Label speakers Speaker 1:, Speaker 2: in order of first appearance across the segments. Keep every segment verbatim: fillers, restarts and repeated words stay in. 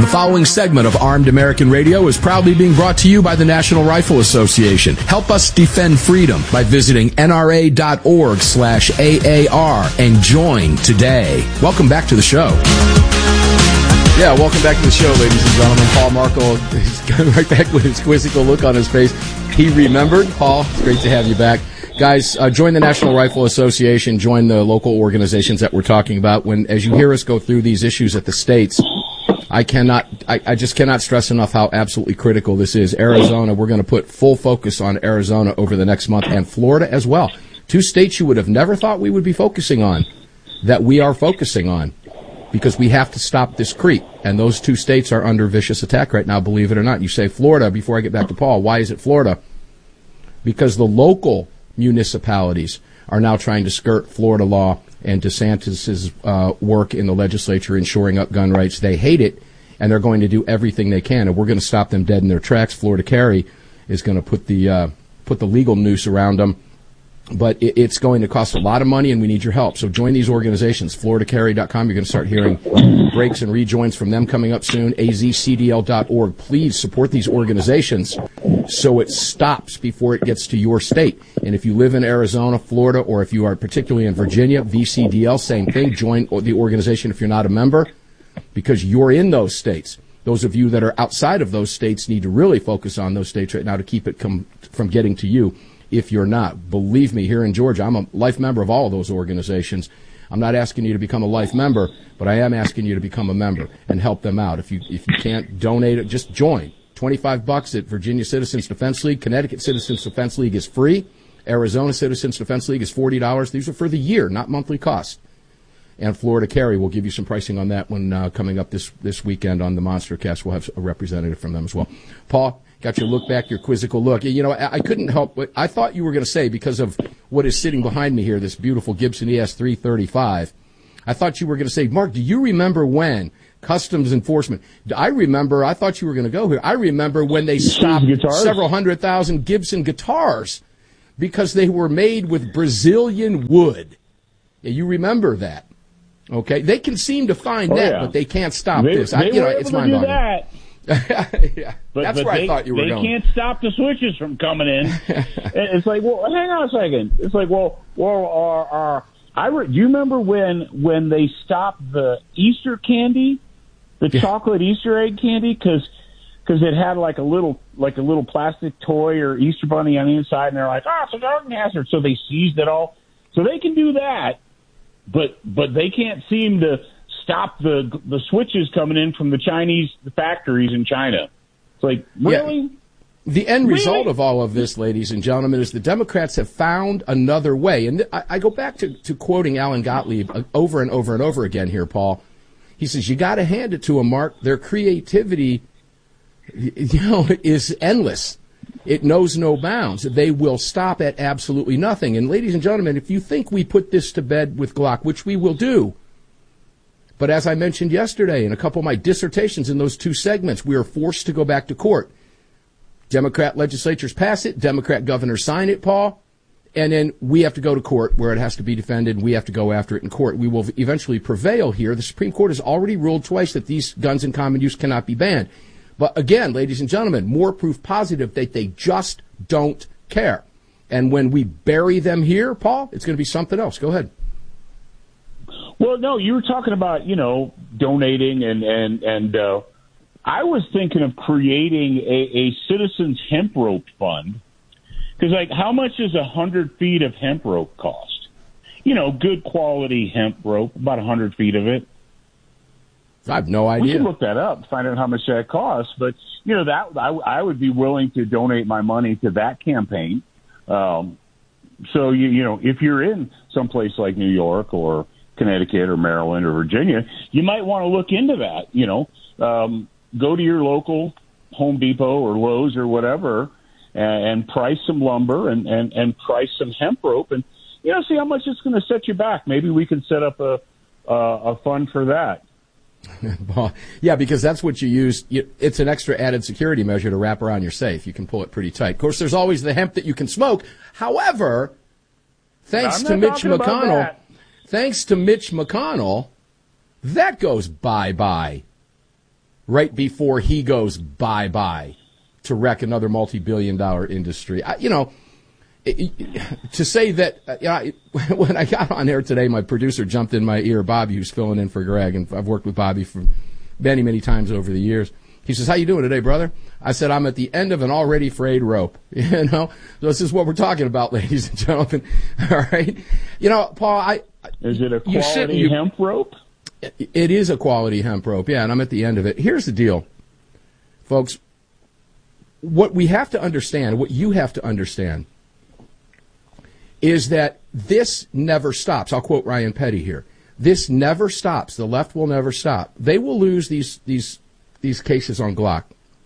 Speaker 1: following segment of Armed American Radio is proudly being brought to you by the National Rifle Association. Help us defend freedom by visiting N R A dot org slash A A R and join today. Welcome back to the show. Yeah, welcome back to the show, ladies and gentlemen. Paul Markel is coming right back with his quizzical look on his face. He remembered. Paul, it's great to have you back. Guys, uh, join the National Rifle Association. Join the local organizations that we're talking about. When, as you hear us go through these issues at the states, I cannot, I, I just cannot stress enough how absolutely critical this is. Arizona, we're going to put full focus on Arizona over the next month, and Florida as well. Two states you would have never thought we would be focusing on, that we are focusing on, because we have to stop this creep. And those two states are under vicious attack right now, believe it or not. You say Florida, before I get back to Paul, why is it Florida? Because the local municipalities are now trying to skirt Florida law and DeSantis' uh, work in the legislature in shoring up gun rights. They hate it, and they're going to do everything they can, and we're going to stop them dead in their tracks. Florida Carry is going to put the uh, put the legal noose around them, but it, it's going to cost a lot of money, and we need your help. So join these organizations, Florida Carry dot com. You're going to start hearing breaks and rejoins from them coming up soon, A Z C D L dot org. Please support these organizations so it stops before it gets to your state. And if you live in Arizona, Florida, or if you are particularly in Virginia, V C D L, same thing. Join the organization if you're not a member, because you're in those states. Those of you that are outside of those states need to really focus on those states right now to keep it come from getting to you if you're not. Believe me, here in Georgia, I'm a life member of all of those organizations. I'm not asking you to become a life member, but I am asking you to become a member and help them out. If you if you can't donate it, just join. twenty-five bucks at Virginia Citizens Defense League. Connecticut Citizens Defense League is free. Arizona Citizens Defense League is forty dollars. These are for the year, not monthly cost. And Florida Carry, we'll give you some pricing on that one uh, coming up this, this weekend on the Monster Cast. We'll have a representative from them as well. Paul, got your look back, your quizzical look. You know, I, I couldn't help, but I thought you were going to say, because of what is sitting behind me here, this beautiful Gibson E S three thirty-five, I thought you were going to say, Mark, do you remember when Customs Enforcement, I remember, I thought you were going to go here, I remember when they stopped several hundred thousand Gibson guitars because they were made with Brazilian wood. Yeah, you remember that. Okay, they can seem to find oh, that, yeah. but they can't stop
Speaker 2: they,
Speaker 1: this.
Speaker 2: They
Speaker 1: I, you know,
Speaker 2: were able
Speaker 1: it's
Speaker 2: to
Speaker 1: mind
Speaker 2: do
Speaker 1: boggling.
Speaker 2: That.
Speaker 1: yeah,
Speaker 2: but,
Speaker 1: that's
Speaker 2: but
Speaker 1: where
Speaker 2: they,
Speaker 1: I thought you were
Speaker 2: they
Speaker 1: going.
Speaker 2: They can't stop the switches from coming in. It's like, well, hang on a second. It's like, well, well, uh, uh, I re- do you remember when when they stopped the Easter candy, the yeah. chocolate Easter egg candy, because because it had like a little like a little plastic toy or Easter bunny on the inside, and they're like, oh, it's a garden hazard, so they seized it all. So they can do that, but but they can't seem to stop the the switches coming in from the Chinese factories in China. It's like, really?
Speaker 1: Yeah. The end
Speaker 2: really?
Speaker 1: result of all of this, ladies and gentlemen, is the Democrats have found another way. And I, I go back to, to quoting Alan Gottlieb over and over and over again here, Paul. He says, you got to hand it to them, Mark. Their creativity, you know, is endless. It knows no bounds. They will stop at absolutely nothing. And ladies and gentlemen, if you think we put this to bed with Glock, which we will do, but as I mentioned yesterday in a couple of my dissertations in those two segments, we are forced to go back to court. Democrat legislatures pass it, Democrat governors sign it, Paul, and then we have to go to court where it has to be defended, and we have to go after it in court. We will eventually prevail here. The Supreme Court has already ruled twice that these guns in common use cannot be banned. But again, ladies and gentlemen, more proof positive that they just don't care. And when we bury them here, Paul, it's going to be something else. Go ahead.
Speaker 2: Well, no, you were talking about, you know, donating and, and, and, uh, I was thinking of creating a, a citizens hemp rope fund. Because, like, how much does a hundred feet of hemp rope cost? You know, good quality hemp rope, about a hundred feet of it.
Speaker 1: I have no idea.
Speaker 2: We can look that up, find out how much that costs. But, you know, that I, I would be willing to donate my money to that campaign. Um, so, you, you know, if you're in someplace like New York or Connecticut or Maryland or Virginia, you might want to look into that, you know. Um, go to your local Home Depot or Lowe's or whatever and, and price some lumber and, and, and price some hemp rope and, you know, see how much it's going to set you back. Maybe we can set up a, a, a fund for that.
Speaker 1: Well, yeah, because that's what you use. You, it's an extra added security measure to wrap around your safe. You can pull it pretty tight. Of course, there's always the hemp that you can smoke. However, thanks to Mitch McConnell, thanks to Mitch McConnell, that goes bye-bye. right before he goes bye-bye to wreck another multi-billion dollar industry. I, you know, it, it, to say that, uh, you know, when I got on air today, my producer jumped in my ear, Bobby, who's filling in for Greg, and I've worked with Bobby for many, many times over the years. He says, how you doing today, brother? I said, I'm at the end of an already frayed rope. You know, so this is what we're talking about, ladies and gentlemen. All right. You know, Paul, I...
Speaker 2: Is it a quality you, hemp rope?
Speaker 1: It is a quality hemp rope, yeah, and I'm at the end of it. Here's the deal, folks. What we have to understand, what you have to understand, is that this never stops. I'll quote Ryan Petty here. This never stops. The left will never stop. They will lose these these these cases on Glock.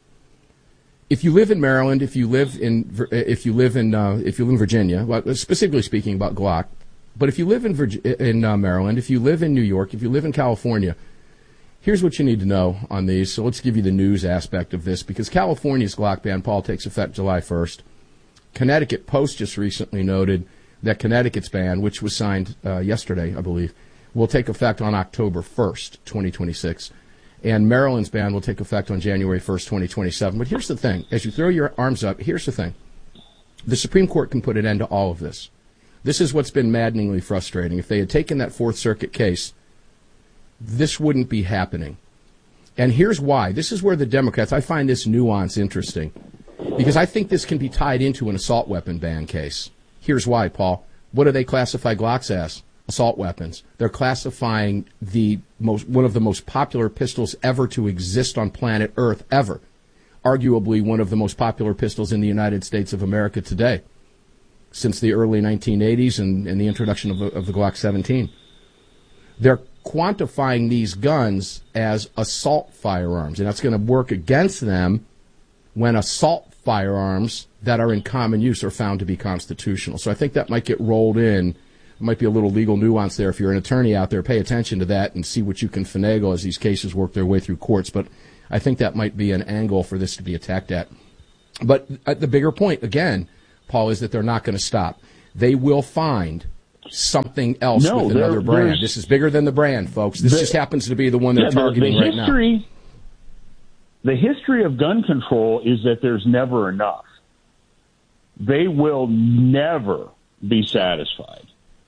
Speaker 1: If you live in Maryland, if you live in if you live in uh, if you live in Virginia, well, specifically speaking about Glock, but if you live in Virg- in uh, Maryland, if you live in New York, if you live in California, here's what you need to know on these. So let's give you the news aspect of this, because California's Glock ban, Paul, takes effect July first. Connecticut Post just recently noted that Connecticut's ban, which was signed uh, yesterday, I believe, will take effect on October first, twenty twenty-six. And Maryland's ban will take effect on January first, twenty twenty-seven. But here's the thing. As you throw your arms up, here's the thing. The Supreme Court can put an end to all of this. This is what's been maddeningly frustrating. If they had taken that Fourth Circuit case, this wouldn't be happening. And here's why. This is where the Democrats, I find this nuance interesting, because I think this can be tied into an assault weapon ban case. Here's why, Paul. What do they classify Glocks as? Assault weapons. They're classifying the most, one of the most popular pistols ever to exist on planet Earth, ever. Arguably one of the most popular pistols in the United States of America today, since the early nineteen eighties and, and the introduction of, of the Glock seventeen. They're quantifying these guns as assault firearms, and that's going to work against them when assault firearms that are in common use are found to be constitutional. So I think that might get rolled in. There might be a little legal nuance there. If you're an attorney out there, pay attention to that and see what you can finagle as these cases work their way through courts. But I think that might be an angle for this to be attacked at. But at the bigger point, again, Paul, is that they're not going to stop. They will find something else
Speaker 2: no,
Speaker 1: with another brand. This is bigger than the brand, folks. This the, just happens to be the one they're yeah, targeting
Speaker 2: the, the history,
Speaker 1: right
Speaker 2: now. The history of gun control is that there's never enough. They will never be satisfied.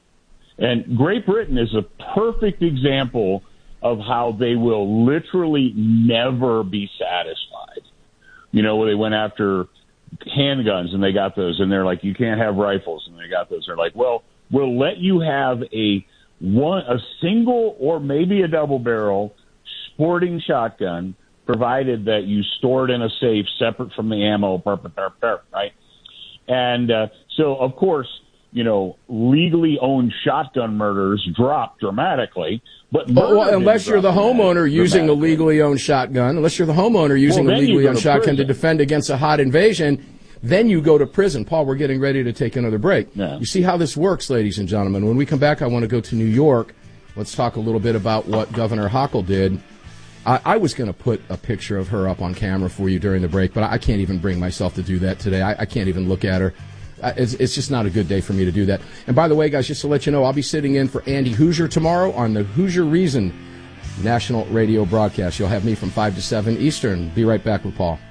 Speaker 2: And Great Britain is a perfect example of how they will literally never be satisfied. You know, where they went after handguns and they got those, and they're like, you can't have rifles, and they got those. They're like, well, we'll let you have a one, a single or maybe a double barrel sporting shotgun, provided that you store it in a safe separate from the ammo, right? And uh, so, of course, you know, legally owned shotgun murders drop dramatically. But
Speaker 1: well, well, unless you're the homeowner using a legally owned shotgun, unless you're the homeowner using well, a legally owned shotgun to defend against a hot invasion, then you go to prison. Paul, we're getting ready to take another break. Yeah. You see how this works, ladies and gentlemen. When we come back, I want to go to New York. Let's talk a little bit about what Governor Hochul did. I, I was going to put a picture of her up on camera for you during the break, but I can't even bring myself to do that today. I, I can't even look at her. It's, it's just not a good day for me to do that. And by the way, guys, just to let you know, I'll be sitting in for Andy Hoosier tomorrow on the Hoosier Reason national radio broadcast. You'll have me from five to seven Eastern. Be right back with Paul.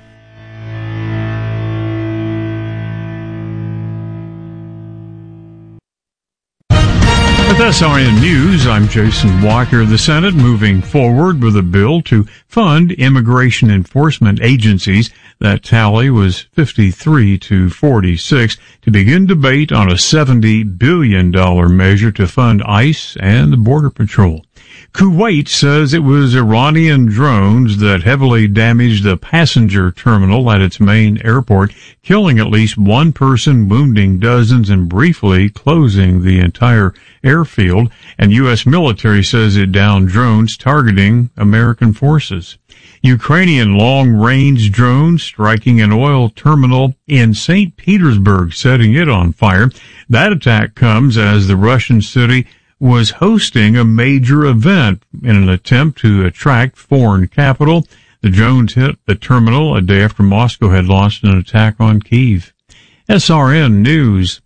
Speaker 3: With S R N News, I'm Jason Walker. The Senate moving forward with a bill to fund immigration enforcement agencies. That tally was fifty-three to forty-six to begin debate on a seventy billion dollars measure to fund ICE and the Border Patrol. Kuwait says it was Iranian drones that heavily damaged the passenger terminal at its main airport, killing at least one person, wounding dozens, and briefly closing the entire airfield. And U S military says it downed drones targeting American forces. Ukrainian long-range drones striking an oil terminal in Saint Petersburg, setting it on fire. That attack comes as the Russian city was hosting a major event in an attempt to attract foreign capital. The drones hit the terminal a day after Moscow had launched an attack on Kyiv. S R N News.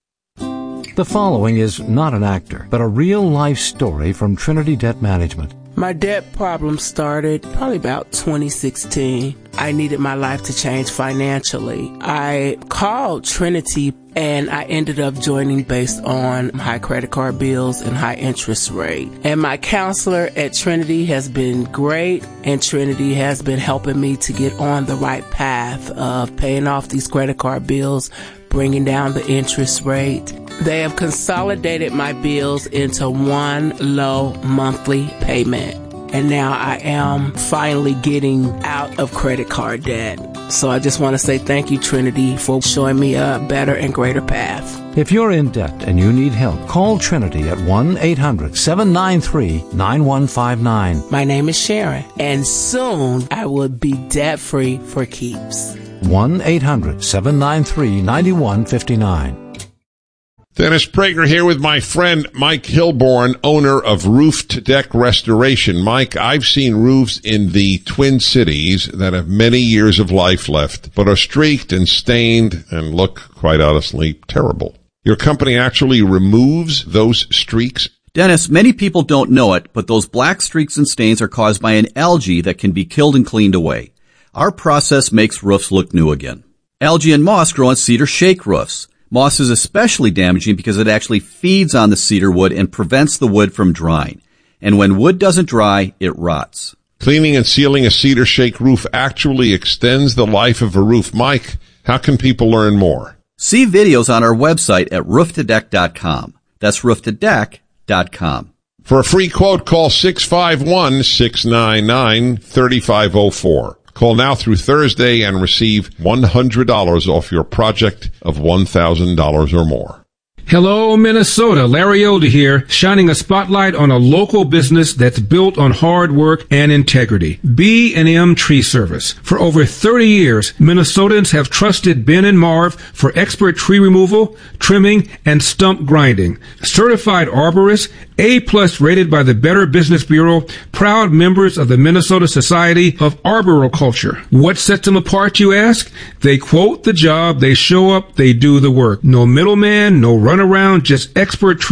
Speaker 4: The following is not an actor, but a real-life story from Trinity Debt Management. My debt problem started probably about twenty sixteen. I needed my life to change financially. I called Trinity and I ended up joining based on high credit card bills and high interest rate. And my counselor at Trinity has been great, and Trinity has been helping me to get on the right path of paying off these credit card bills, bringing down the interest rate. They have consolidated my bills into one low monthly payment. And now I am finally getting out of credit card debt. So I just want to say thank you, Trinity, for showing me a better and greater path.
Speaker 5: If you're in debt and you need help, call Trinity at one eight hundred seven nine three nine one five nine.
Speaker 4: My name is Sharon, and soon I will be debt-free for keeps.
Speaker 5: one eight hundred seven nine three nine one five nine.
Speaker 6: Dennis Prager here with my friend Mike Hilborn, owner of Roof to Deck Restoration. Mike, I've seen roofs in the Twin Cities that have many years of life left, but are streaked and stained and look, quite honestly, terrible. Your company actually removes those streaks?
Speaker 7: Dennis, many people don't know it, but those black streaks and stains are caused by an algae that can be killed and cleaned away. Our process makes roofs look new again. Algae and moss grow on cedar shake roofs. Moss is especially damaging because it actually feeds on the cedar wood and prevents the wood from drying. And when wood doesn't dry, it rots.
Speaker 6: Cleaning and sealing a cedar shake roof actually extends the life of a roof. Mike, how can people learn more?
Speaker 7: See videos on our website at roof to deck dot com. That's roof to deck dot com.
Speaker 6: For a free quote, call six five one, six nine nine, three five zero four. Call now through Thursday and receive one hundred dollars off your project of one thousand dollars or more.
Speaker 8: Hello, Minnesota. Larry Elder here, shining a spotlight on a local business that's built on hard work and integrity. B and M Tree Service. For over thirty years, Minnesotans have trusted Ben and Marv for expert tree removal, trimming, and stump grinding. Certified arborists, A-plus rated by the Better Business Bureau, proud members of the Minnesota Society of Arboriculture. What sets them apart, you ask? They quote the job, they show up, they do the work. No middleman, no runaround, just expert tree